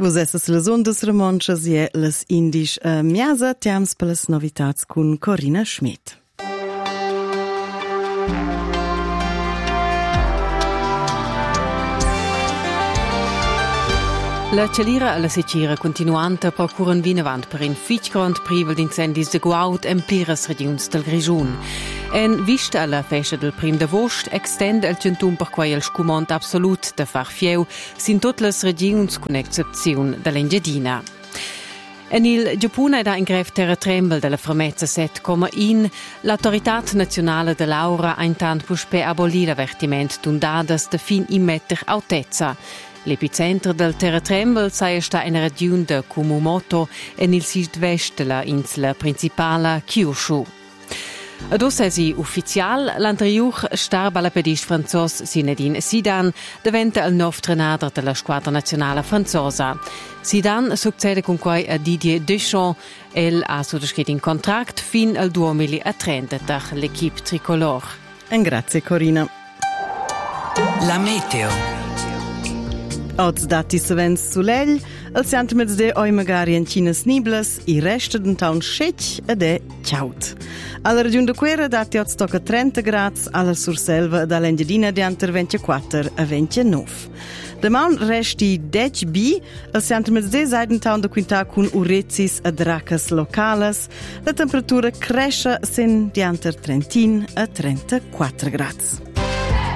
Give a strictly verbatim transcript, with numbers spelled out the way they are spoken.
Vos essas las ondas remonchas e las indisch a miasa tiams per las novitats con Corinna Schmidt. La celira alla secira continuanta procuran vinavant per in fitch grand privel d'incendis de guaud en pliras regions del Grigiun. En vista alla festa del prim d'agost extende el centum per quai el scumont absolut de far fieu sin tot las regions con excepziun dell'Engiadina. En il Giappone da in greve terratrembel della fermezza sette virgola uno, l'autorità nazionale dell'aura ha intanto puspe abolì l'avvertiment d'undadas de fin immetter autezza. L'epicentro del terratrembel sei sta in regione de Kumamoto e nel sud-est della insula principale Kyushu. Ad ossesi ufficial, l'anterior star balapedist franzos Zinedine Zidane diventa il nuovo trenador della squadra nazionale franzosa. Zidane succede con quai a Didier Deschamps. El ha sottoscritto in contract fin al duemilatrenta per l'equipe tricolore. E grazie Corinna. La meteo. Oz dati savens sulell, al centimets de oi magari en cinas niblas, i resta d'un taun scetch ed è ciaut. Alla regione de Quera dati oz tocca trenta grads, alla Surselva ed all'Engiadina di anter ventiquattro a ventinove. Demaun resti dec bi, al centimets de seiden taun de quinta cun urezis a dracas locales, la temperatura cresce sen di anter trentin a trentaquattro grads.